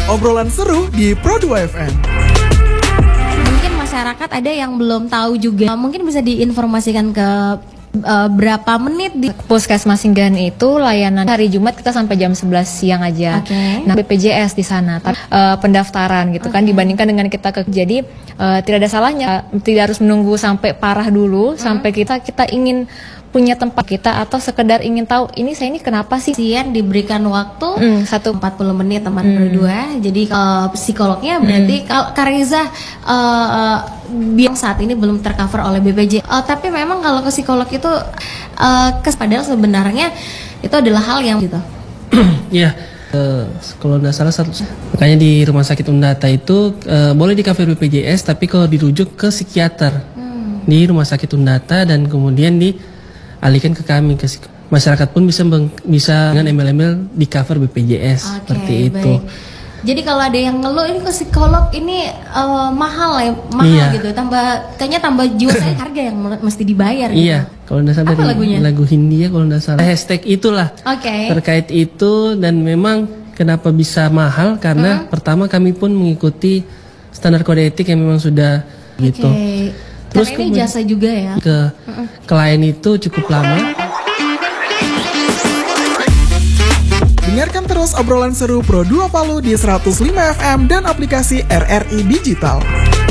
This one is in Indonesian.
Obrolan seru di Pro 2 FM. Mungkin masyarakat ada yang belum tahu juga. Mungkin bisa diinformasikan ke berapa menit di Puskesmas Singgahan itu layanan hari Jumat kita sampai jam 11 siang aja. Nah, BPJS di sana pendaftaran gitu kan dibandingkan dengan kita jadi tidak ada salahnya tidak harus menunggu sampai parah dulu sampai kita ingin punya tempat kita atau sekedar ingin tahu ini kenapa sih. Pasien diberikan waktu 40 menit teman berdua. Jadi psikolognya berarti Kak Reza biang saat ini belum tercover oleh BPJS. Tapi memang kalau ke psikolog itu padahal sebenarnya itu adalah hal yang gitu. Iya. Kalau tidak salah makanya di Rumah Sakit Undata itu boleh di cover BPJS tapi kalau dirujuk ke psikiater di Rumah Sakit Undata dan kemudian dialihkan ke kami ke masyarakat pun bisa dengan embel-embel di cover BPJS seperti itu. Jadi kalau ada yang ngeluh ini ke psikolog ini mahal gitu, kayaknya tambah jiwa saya harga yang mesti dibayar gitu. Iya, kalau tidak salah dari lagu Hindia kalau tidak salah hashtag itulah terkait itu dan memang kenapa bisa mahal karena pertama kami pun mengikuti standar kode etik yang memang sudah gitu. Terus ini jasa juga ya. Ke klien itu cukup lama. Dengarkan terus obrolan seru Pro 2 Palu di 105 FM dan aplikasi RRI Digital.